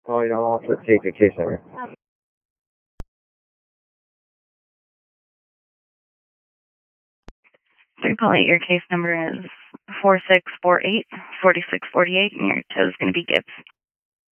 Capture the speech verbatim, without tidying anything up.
Calling all officer safety case center. three point eight, your case number is four six four eight, four six four eight, and your tow is going to be Gibbs.